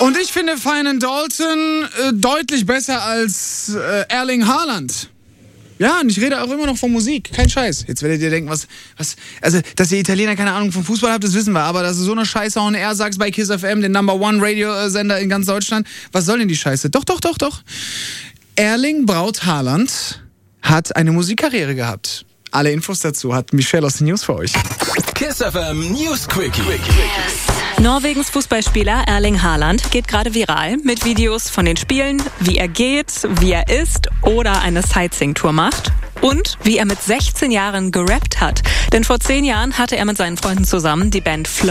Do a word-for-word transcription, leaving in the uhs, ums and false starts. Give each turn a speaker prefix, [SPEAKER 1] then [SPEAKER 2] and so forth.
[SPEAKER 1] Und ich finde Feinen Dalton äh, deutlich besser als äh, Erling Haaland. Ja, und ich rede auch immer noch von Musik. Kein Scheiß. Jetzt werdet ihr denken, was, was, also, dass ihr Italiener keine Ahnung vom Fußball habt, das wissen wir. Aber dass du so eine Scheiße on air sagst bei Kiss F M, den Number One Radiosender in ganz Deutschland. Was soll denn die Scheiße? Doch, doch, doch, doch. Erling Braut Haaland hat eine Musikkarriere gehabt. Alle Infos dazu hat Michelle aus den News für euch.
[SPEAKER 2] Kiss F M News Quickie.
[SPEAKER 3] Norwegens Fußballspieler Erling Haaland geht gerade viral mit Videos von den Spielen, wie er geht, wie er isst oder eine Sightseeing-Tour macht. Und wie er mit sechzehn Jahren gerappt hat. Denn vor zehn Jahren hatte er mit seinen Freunden zusammen die Band Flow